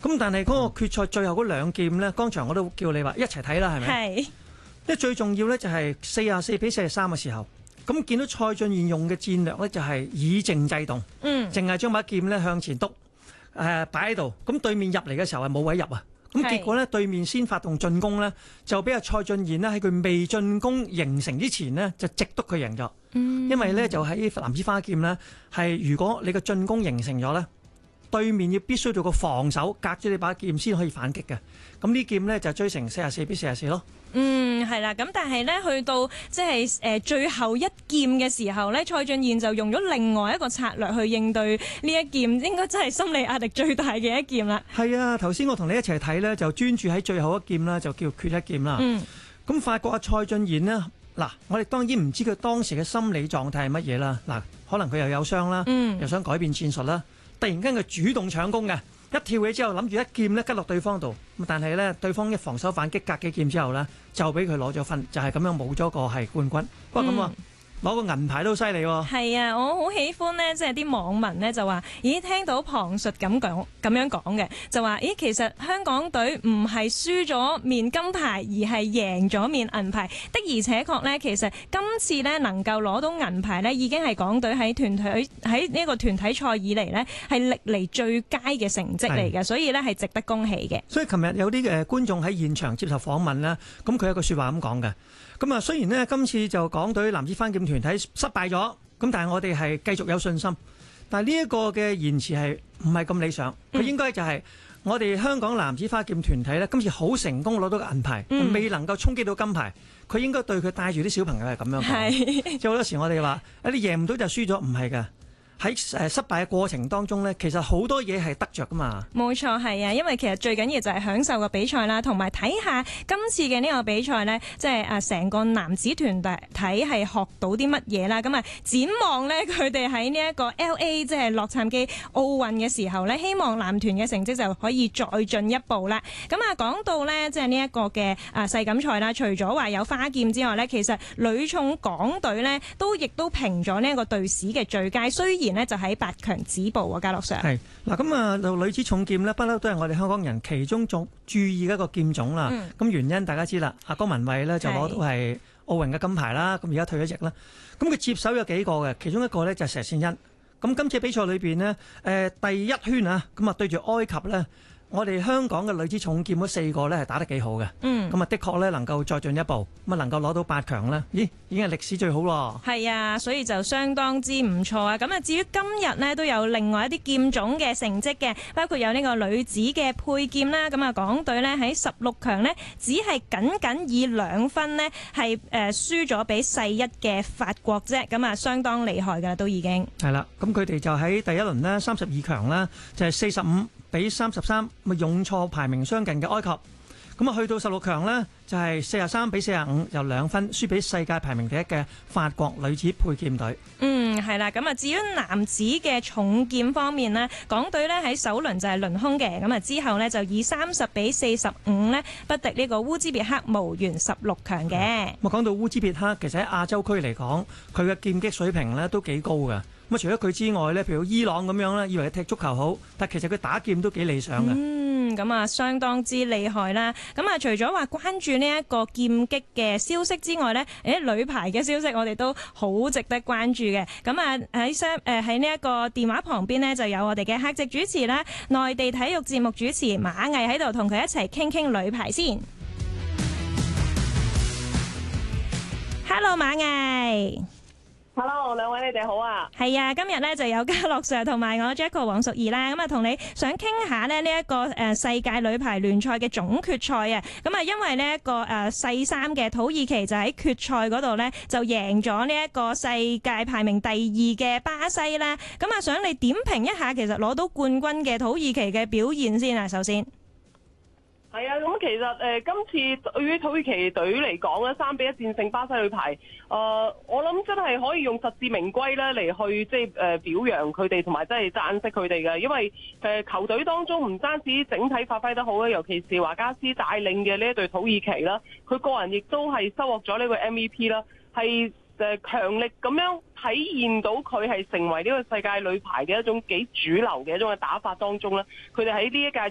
咁但係嗰個決賽最後嗰兩劍咧，剛才我都叫你話一齊睇啦，係咪？ 係。 因為最重要咧就係44比43嘅時候，咁見到蔡俊彥用嘅戰略咧就係以靜制動，淨係將把劍咧向前篤，擺喺度，咁對面入嚟嘅時候係冇位入啊。咁結果咧，對面先發動進攻咧，就俾阿蔡俊彥咧喺佢未進攻形成之前呢，就直篤佢贏咗。因為咧就喺男子花劍咧，係如果你個進攻形成咗咧，對面要必須做個防守，隔住你把劍先可以反擊嘅。咁呢劍咧就追成44比44咯。 係啦，咁但係咧去到即係最後一劍嘅時候咧，蔡俊彥就用咗另外一個策略去應對呢一劍，應該真係心理壓力最大嘅一劍啦。 係啊，頭先我同你一齊睇咧，就專注喺最後一劍啦，就叫決一劍啦。咁發覺阿蔡俊彥呢，嗱，我哋當然唔知佢當時嘅心理狀態係乜嘢啦。嗱，可能佢又有傷啦，又想改變戰術啦，突然間佢主動搶攻嘅。一跳起之後，諗住一劍咧吉落對方度，但係咧對方一防守反擊隔幾劍之後咧，就俾佢攞咗分，就係咁樣冇咗個係冠軍。不過咁攞個銀牌都犀利喎。係啊，我好喜歡呢，即係啲網民呢就話，咦，聽到旁述咁樣講嘅，就話，咦，其實香港隊唔係輸咗面金牌，而係贏咗面銀牌。的而且確呢，其實今次呢能夠攞到銀牌呢，已經係港隊喺呢個團體賽以嚟呢，係歷嚟最佳嘅成績嚟嘅，所以呢係值得恭喜嘅。 所以琴日有啲觀眾喺現場接受訪問啦，咁佢有句説話咁講嘅。咁啊，雖然呢今次就港隊男子花劍團體失敗咗，咁但係我哋係繼續有信心。但係呢一個嘅言辭係唔係咁理想？佢應該就係我哋香港男子花劍團體呢，今次好成功攞到個銀牌，未能夠衝擊到金牌。佢應該對佢帶住啲小朋友係咁樣講。即係好多時我哋話你贏唔到就輸咗，唔係㗎。喺失敗嘅過程當中呢，其實好多嘢係得着噶嘛。冇錯， 係啊，因為其實最緊要就係享受個比賽啦，同埋睇下今次嘅呢個比賽呢，即係成個男子團體係學到啲乜嘢啦。咁啊，展望呢，佢哋喺呢一個 LA 即係洛杉磯奧運嘅時候呢，希望男團嘅成績就可以再進一步啦。咁啊，講到呢，即係呢一個嘅世錦賽啦，除咗話有花劍之外呢，其實女重港隊呢亦都評咗呢一個隊史嘅最佳，雖然呢就喺8強止步啊，家樂上。係嗱，咁啊，女子重劍呢，不嬲都係我哋香港人其中注意嘅一個劍種啦。咁原因大家知啦，阿江文蔚呢就攞到係奧運嘅金牌啦。咁而家退咗役啦。咁佢接手有幾個嘅，其中一個呢就係佘善欣。咁今次比賽裏邊呢，第一圈啊，咁啊對住埃及呢，我哋香港嘅女子重劍嗰4個呢係打得幾好嘅。咁啊的確呢能夠再進一步，咁啊能夠攞到8強呢，咦，已經係歷史最好咯。係啊，所以就相當之唔錯啊。咁啊，至於今日呢，都有另外一啲劍種嘅成績嘅，包括有呢個女子嘅佩劍啦。咁啊，港隊呢喺16強呢，只係僅以2分呢係輸咗俾世一嘅法國啫。咁啊，相當厲害㗎，都已經係啦。咁佢哋就喺第一輪呢32強啦，就係45比33，咪勇挫排名相近嘅埃及。咁啊，去到16強呢，就係43比45，由2分輸俾世界排名第一嘅法國女子佩劍隊。係啦。咁啊，至於男子嘅重劍方面呢，港隊呢喺首輪就係輪空嘅，咁啊之後呢，就以30比45呢不敵呢個烏茲別克，無緣16強嘅。咁講到烏茲別克，其實喺亞洲區嚟講，佢嘅劍擊水平呢都幾高㗎。咁除咗佢之外呢，譬如伊朗咁樣呢，以為佢踢足球好，但其實佢打劍都幾理想嘅。咁啊，相當之厲害啦。咁啊，除咗話關注呢一個劍擊嘅消息之外呢，女排嘅消息我哋都好值得關注嘅。咁啊，喺呢一個電話旁邊呢，就有我哋嘅客席主持啦，內地體育節目主持馬毅喺度，同佢一齊傾女排先。Hello， 馬毅。 Hello， 兩位你哋好啊！ 係啊，今日咧就有家樂 Sir 同埋我 Jacko 黃淑儀啦，咁啊同你想傾下咧呢一個世界女排聯賽嘅總決賽啊，咁啊因為呢一個世3嘅土耳其就喺決賽嗰度咧就贏咗呢一個世界排名第2嘅巴西啦，咁啊想你點評一下其實攞到冠軍嘅土耳其嘅表現先啊，首先。 係啊，咁其實今次對於土耳其隊嚟講咧，3比1戰勝巴西女排，我諗真係可以用實至名歸咧嚟去即係表揚佢哋，同埋真係讚識佢哋嘅，因為球隊當中唔單止整體發揮得好咧，尤其是華加斯帶領嘅呢一隊土耳其啦，佢個人亦都係收穫咗呢個 MVP 啦，係強力咁樣體現到佢係成為呢個世界女排嘅一種幾主流嘅一種嘅打法當中咧，佢哋喺呢一屆